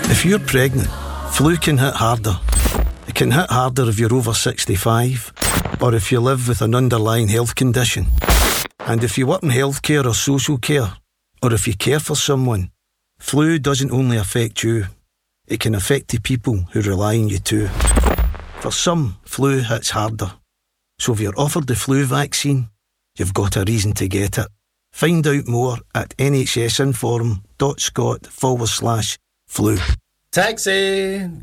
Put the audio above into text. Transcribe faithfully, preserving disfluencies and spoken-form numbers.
If you're pregnant, flu can hit harder. It can hit harder if you're over sixty-five, or if you live with an underlying health condition. And if you work in healthcare or social care, or if you care for someone, flu doesn't only affect you, it can affect the people who rely on you too. For some, flu hits harder. So if you're offered the flu vaccine, you've got a reason to get it. Find out more at nhsinform.scot forward slash flu. Taxi!